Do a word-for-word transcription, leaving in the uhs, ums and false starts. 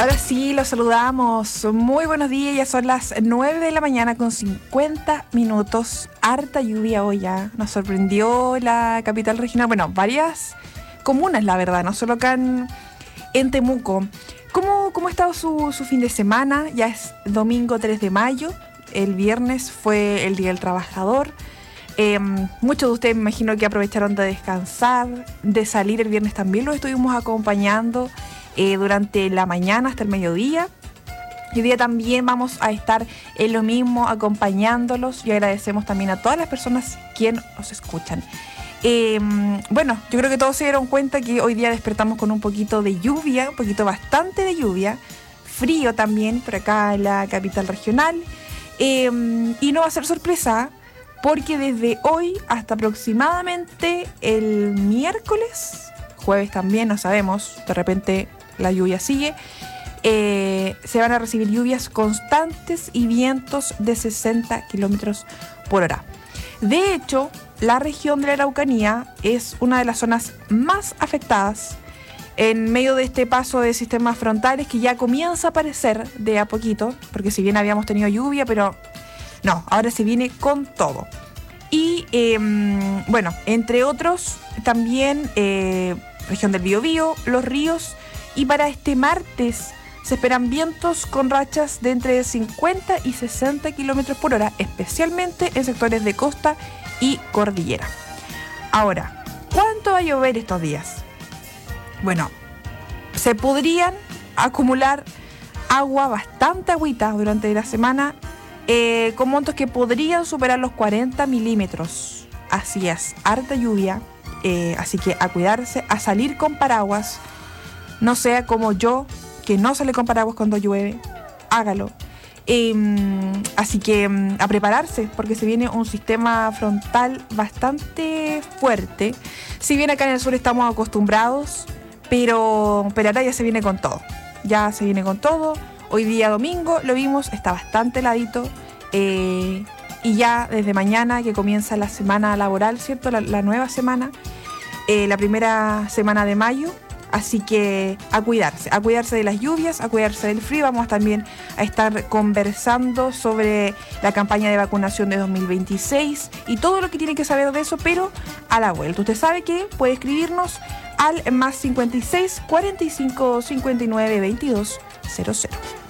Ahora sí, los saludamos. Muy buenos días, ya son las nueve de la mañana con cincuenta minutos. Harta lluvia hoy ya. Nos sorprendió la capital regional. Bueno, varias comunas, la verdad, no solo acá en, en Temuco. ¿Cómo, ¿Cómo ha estado su, su fin de semana? Ya es domingo tres de mayo. El viernes fue el Día del Trabajador. Eh, muchos de ustedes me imagino que aprovecharon de descansar, de salir el viernes también. Los estuvimos acompañando eh, durante la mañana hasta el mediodía. Y hoy día también vamos a estar en lo mismo acompañándolos y agradecemos también a todas las personas quienes nos escuchan. Eh, bueno, yo creo que todos se dieron cuenta que hoy día despertamos con un poquito de lluvia, un poquito bastante de lluvia, frío también por acá en la capital regional. Eh, y no va a ser sorpresa, porque desde hoy hasta aproximadamente el miércoles, jueves también, no sabemos, de repente la lluvia sigue, eh, se van a recibir lluvias constantes y vientos de sesenta kilómetros por hora. De hecho, la región de la Araucanía es una de las zonas más afectadas en medio de este paso de sistemas frontales que ya comienza a aparecer de a poquito, porque si bien habíamos tenido lluvia, pero no, ahora se viene con todo. Y eh, bueno, entre otros, también eh, región del Biobío, los ríos, y para este martes se esperan vientos con rachas de entre cincuenta y sesenta kilómetros por hora, especialmente en sectores de costa y cordillera. Ahora, ¿cuánto va a llover estos días? Bueno, se podrían acumular agua, bastante agüita durante la semana, eh, con montos que podrían superar los cuarenta milímetros. Así es, harta lluvia, eh, así que a cuidarse, a salir con paraguas. No sea como yo, que no sale con paraguas cuando llueve, hágalo. Eh, así que a prepararse, porque se viene un sistema frontal bastante fuerte. Si bien acá en el sur estamos acostumbrados, pero, pero ahora ya se viene con todo. Ya se viene con todo. Hoy día domingo lo vimos, está bastante heladito. Eh, y ya desde mañana que comienza la semana laboral, ¿cierto? La, la nueva semana, eh, la primera semana de mayo. Así que a cuidarse, a cuidarse de las lluvias, a cuidarse del frío. Vamos también a estar conversando sobre la campaña de vacunación de dos mil veintiséis y todo lo que tiene que saber de eso, pero a la vuelta. Usted sabe que puede escribirnos al más cincuenta y seis, cuarenta y cinco, cincuenta y nueve, veintidós, cero cero.